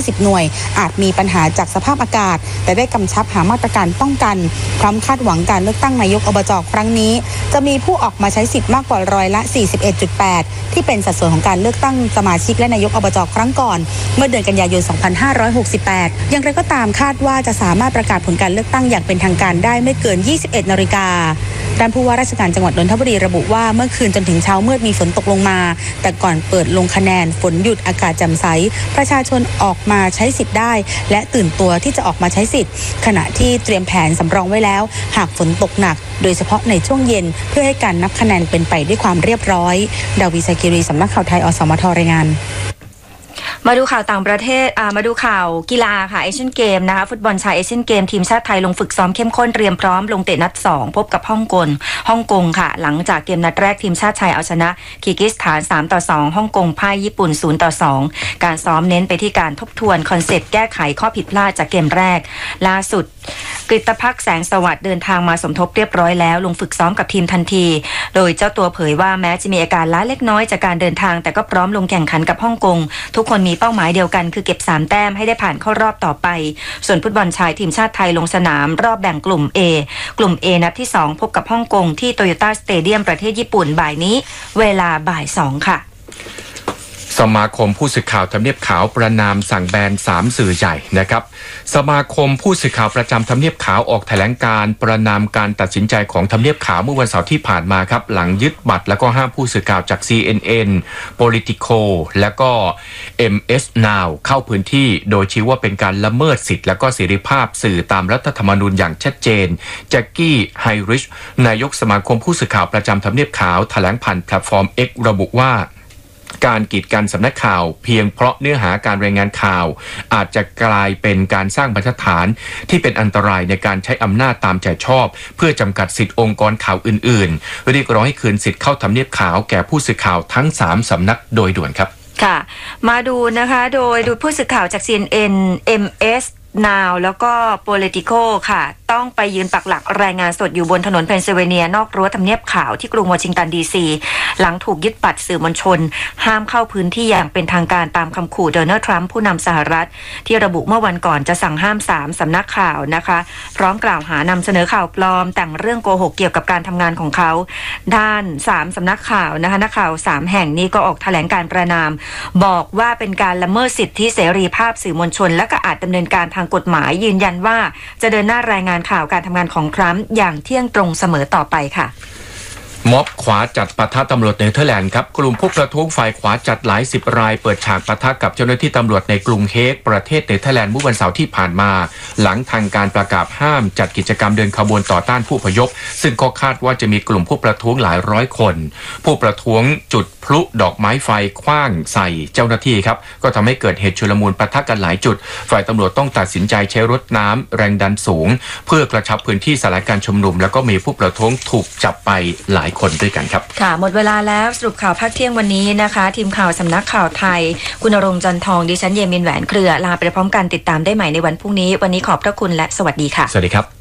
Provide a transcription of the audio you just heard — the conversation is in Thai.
50หน่วยอาจมีปัญหาจากสภาพอากาศแต่ได้กำชับหามาตรการป้องกันพร้อมคาดหวังการเลือกตั้งนายกอบจ.ครั้งนี้จะมีผู้ออกมาใช้สิทธิ์มากกว่า41.8%ที่เป็นสัดส่วนของการเลือกตั้งสมาชิกและนายกอบจ.ครั้งก่อนเมื่อเดือนกันยายน 2568อย่างไรก็ตามคาดว่าจะสามารถประกาศผลการเลือกตั้งอย่างเป็นทางการได้ไม่เกิน 21 นาฬิกาด้านผู้ว่าราชการจังหวัดนนทบุรีระบุว่าเมื่อคืนจนถึงเช้ามืดมีฝนตกลงมาแต่ก่อนเปิดลงคะแนนฝนหยุดอากาศแจ่มใสประชาชนออกมาใช้สิทธิ์ได้และตื่นตัวที่จะออกมาใช้สิทธิ์ขณะที่เตรียมแผนสำรองไว้แล้วหากฝนตกหนักโดยเฉพาะในช่วงเย็นเพื่อให้การนับคะแนนเป็นไปด้วยความเรียบร้อยดาวิสกิรีสำนักข่าวไทยอสมทรายงานมาดูข่าวต่างประเทศมาดูข่าวกีฬาค่ะเอเชียนเกมนะคะฟุตบอลชายเอเชียนเกมทีมชาติไทยลงฝึกซ้อมเข้มข้นเตรียมพร้อมลงเตะนัด2พบกับฮ่องกงค่ะหลังจากเกมนัดแรกทีมชาติไทยเอาชนะคีร์กิสถาน3-2ฮ่องกงพ่ายญี่ปุ่น0-2การซ้อมเน้นไปที่การทบทวนคอนเซปต์แก้ไขข้อผิดพลาดจากเกมแรกล่าสุดกฤตภักดิ์แสงสวัสดิ์เดินทางมาสมทบเรียบร้อยแล้วลงฝึกซ้อมกับทีมทันทีโดยเจ้าตัวเผยว่าแม้จะมีอาการล้าเล็กน้อยจากการเดินทางแต่ก็พร้อมลงแข่งขันกับฮ่องกงทุกคนมีเป้าหมายเดียวกันคือเก็บ3แต้มให้ได้ผ่านเข้ารอบต่อไปส่วนฟุตบอลชายทีมชาติไทยลงสนามรอบแบ่งกลุ่ม A นัดที่2พบกับฮ่องกงที่โตโยต้าสเตเดียมประเทศญี่ปุ่นบ่ายนี้เวลาบ่าย2ค่ะสมาคมผู้สื่อข่าวทำเนียบขาวประนามสั่งแบน3สื่อใหญ่นะครับสมาคมผู้สื่อข่าวประจำทำเนียบขาวออกแถลงการประนามการตัดสินใจของทำเนียบขาวเมื่อวันเสาร์ที่ผ่านมาครับหลังยึดบัตรแล้วก็ห้ามผู้สื่อข่าวจาก CNN Politico แล้วก็ MS Now เข้าพื้นที่โดยชี้ว่าเป็นการละเมิดสิทธิและก็เสรีภาพสื่อตามรัฐธรรมนูญอย่างชัดเจนแจ็คกี้ไฮริชนายกสมาคมผู้สื่อข่าวประจำทำเนียบขาวแถลงผ่านแพลตฟอร์ม X ระบุว่าการกีดกันสำนักข่าวเพียงเพราะเนื้อหาการรายงานข่าวอาจจะกลายเป็นการสร้างบรรทัดฐานที่เป็นอันตรายในการใช้อำนาจตามใจชอบเพื่อจำกัดสิทธิองค์กรข่าวอื่นๆเรียกร้องให้คืนสิทธิ์เข้าทำเนียบขาวแก่ผู้สื่อข่าวทั้ง3สำนักโดยด่วนครับค่ะมาดูนะคะโดยผู้สื่อข่าวจาก CNN MS Now แล้วก็ Politico ค่ะต้องไปยืนปักหลักรายงานสดอยู่บนถนนเพนซิลเวเนียนอกรั้วทำเนียบขาวที่กรุงวอชิงตันดีซีหลังถูกยึดบัตรสื่อมวลชนห้ามเข้าพื้นที่อย่างเป็นทางการตามคำขู่โดนัลด์ทรัมป์ผู้นำสหรัฐที่ระบุเมื่อวันก่อนจะสั่งห้าม3สำนักข่าวนะคะพร้อมกล่าวหานำเสนอข่าวปลอมแต่งเรื่องโกหกเกี่ยวกับการทำงานของเขาด้าน3สำนักข่าวนะคะนักข่าว3แห่งนี้ก็ออกแถลงการประนามบอกว่าเป็นการละเมิดสิทธิเสรีภาพสื่อมวลชนและก็อาจดำเนินการทางกฎหมายยืนยันว่าจะเดินหน้ารายงานข่าวการทำงานของทรัมป์อย่างเที่ยงตรงเสมอต่อไปค่ะม็อบขวาจัดปะทะตำรวจเนเธอร์แลนด์ครับกลุ่มผู้ประท้วงฝ่ายขวาจัดหลาย10รายเปิดฉากปะทะกับเจ้าหน้าที่ตำรวจในกรุงเฮกประเทศเนเธอร์แลนด์เมื่อวันเสาร์ที่ผ่านมาหลังทางการประกาศห้ามจัดกิจกรรมเดินขบวนต่อต้านผู้อพยพซึ่งก็คาดว่าจะมีกลุ่มผู้ประท้วงหลายร้อยคนผู้ประท้วงจุดพลุดอกไม้ไฟขว้างใส่เจ้าหน้าที่ครับก็ทำให้เกิดเหตุชุลมุนปะทะกันหลายจุดฝ่ายตำรวจต้องตัดสินใจใช้รถน้ำแรงดันสูงเพื่อกระชับพื้นที่สลายการชุมนุมแล้วก็มีผู้ประท้วงถูกจับไปหลายคนด้วยกันครับค่ะหมดเวลาแล้วสรุปข่าวภาคเที่ยงวันนี้นะคะทีมข่าวสำนักข่าวไทยคุณณรงค์จันทองดิฉันเยมินแหวนเครือลาไปพร้อมกันติดตามได้ใหม่ในวันพรุ่งนี้วันนี้ขอบพระคุณและสวัสดีค่ะสวัสดีครับ